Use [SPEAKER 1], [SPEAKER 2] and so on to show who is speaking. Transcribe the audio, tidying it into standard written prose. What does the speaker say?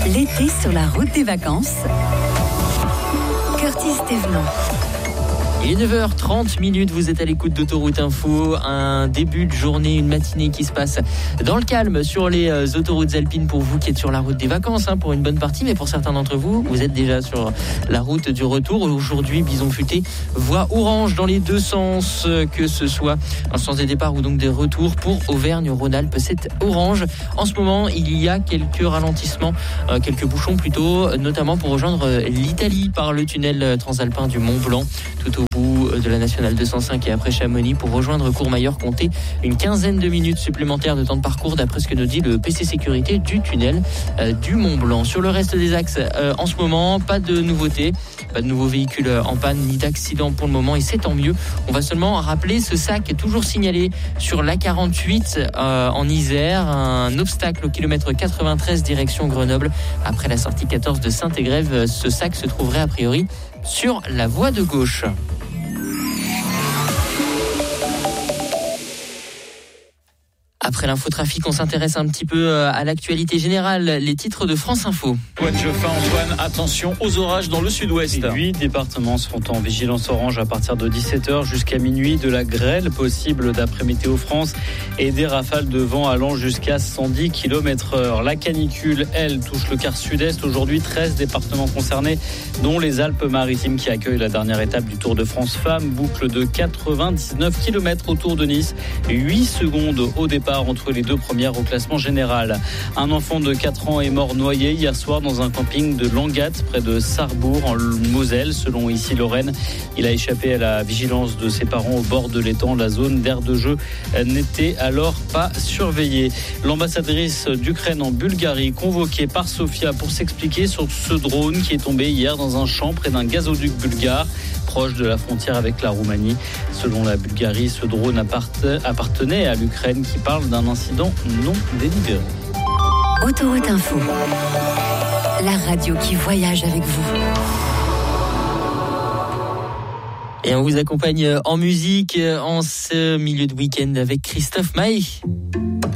[SPEAKER 1] L'été sur la route des vacances. Curtis Thévenot.
[SPEAKER 2] Il est 9h30, vous êtes à l'écoute d'Autoroute Info, un début de journée, une matinée qui se passe dans le calme sur les autoroutes alpines pour vous qui êtes sur la route des vacances, pour une bonne partie, mais pour certains d'entre vous, vous êtes déjà sur la route du retour. Aujourd'hui, Bison Futé, voie orange dans les deux sens, que ce soit en sens des départs ou donc des retours pour Auvergne-Rhône-Alpes, c'est orange. En ce moment, il y a quelques ralentissements, quelques bouchons plutôt, notamment pour rejoindre l'Italie par le tunnel transalpin du Mont-Blanc, tout au bout de la nationale 205 et après Chamonix. Pour rejoindre Courmayeur, comptez une quinzaine de minutes supplémentaires de temps de parcours d'après ce que nous dit le PC sécurité du tunnel du Mont-Blanc. Sur le reste des axes, en ce moment, pas de nouveautés, pas de nouveaux véhicules en panne ni d'accidents pour le moment, et c'est tant mieux. On va seulement rappeler ce sac toujours signalé sur l'A48 en Isère, un obstacle au kilomètre 93 direction Grenoble après la sortie 14 de Saint-Égrève. Ce sac se trouverait a priori sur la voie de gauche. Après l'infotrafic, on s'intéresse un petit peu à l'actualité générale, les titres de France Info.
[SPEAKER 3] Antoine, attention aux orages dans le sud-ouest.
[SPEAKER 4] 8 départements seront en vigilance orange à partir de 17h jusqu'à minuit. De la grêle possible d'après Météo France et des rafales de vent allant jusqu'à 110 km/h. La canicule, elle, touche le quart sud-est. Aujourd'hui, 13 départements concernés, dont les Alpes-Maritimes qui accueillent la dernière étape du Tour de France Femmes. Boucle de 99 km autour de Nice. 8 secondes au départ entre les deux premières au classement général. Un enfant de 4 ans est mort noyé hier soir dans un camping de Langatte près de Sarrebourg en Moselle. Selon Ici Lorraine, il a échappé à la vigilance de ses parents au bord de l'étang. La zone d'aire de jeu n'était alors pas surveillée. L'ambassadrice d'Ukraine en Bulgarie, convoquée par Sofia pour s'expliquer sur ce drone qui est tombé hier dans un champ près d'un gazoduc bulgare proche de la frontière avec la Roumanie. Selon la Bulgarie, ce drone appartenait à l'Ukraine qui parle d'un incident non délibéré.
[SPEAKER 1] Autoroute Info, la radio qui voyage avec vous.
[SPEAKER 2] Et on vous accompagne en musique en ce milieu de week-end avec Christophe Maé.